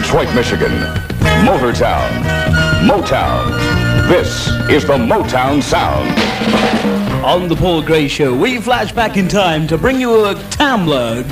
Detroit, Michigan. Motortown. Motown. This is the Motown Sound. On the Paul Gray Show, we flash back in time to bring you a Tamla